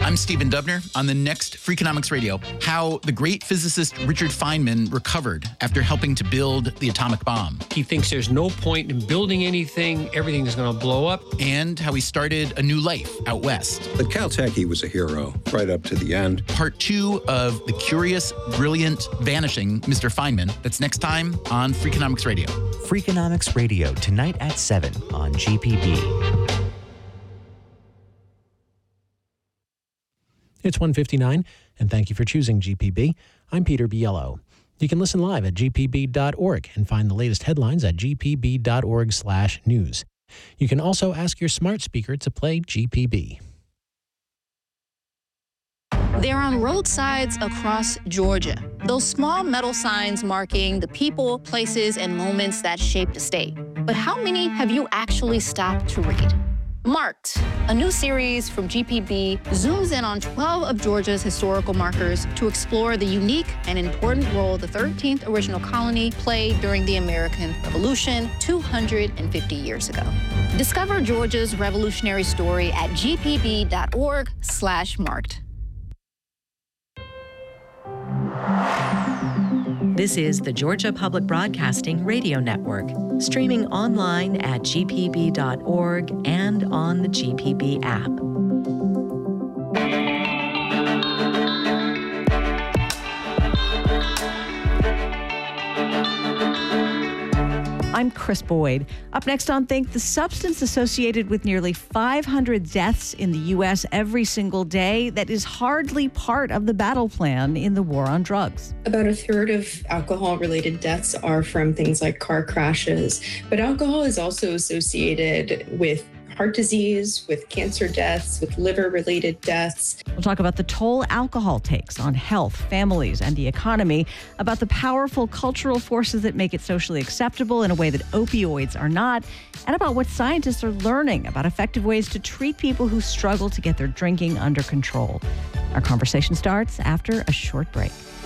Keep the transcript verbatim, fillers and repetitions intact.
I'm Stephen Dubner. On the next Freakonomics Radio, how the great physicist Richard Feynman recovered after helping to build the atomic bomb. He thinks there's no point in building anything. Everything is going to blow up. And how he started a new life out west. At Caltech, he was a hero right up to the end. Part two of the curious, brilliant, vanishing Mister Feynman. That's next time on Freakonomics Radio. Freakonomics Radio, tonight at seven on G P B. It's one fifty-nine, and thank you for choosing G P B. I'm Peter Biello. You can listen live at g p b dot org and find the latest headlines at g p b dot org slash news. You can also ask your smart speaker to play G P B. They're on roadsides across Georgia. Those small metal signs marking the people, places, and moments that shaped a state. But how many have you actually stopped to read? Marked, a new series from G P B, zooms in on twelve of Georgia's historical markers to explore the unique and important role the thirteenth original colony played during the American Revolution two hundred fifty years ago. Discover Georgia's revolutionary story at g p b dot org slash marked. This is the Georgia Public Broadcasting Radio Network, streaming online at g p b dot org and on the G P B app. I'm Chris Boyd. Up next on Think, the substance associated with nearly five hundred deaths in the U S every single day that is hardly part of the battle plan in the war on drugs. About a third of alcohol-related deaths are from things like car crashes, but alcohol is also associated with heart disease, with cancer deaths, with liver-related deaths. We'll talk about the toll alcohol takes on health, families, and the economy, about the powerful cultural forces that make it socially acceptable in a way that opioids are not, and about what scientists are learning about effective ways to treat people who struggle to get their drinking under control. Our conversation starts after a short break.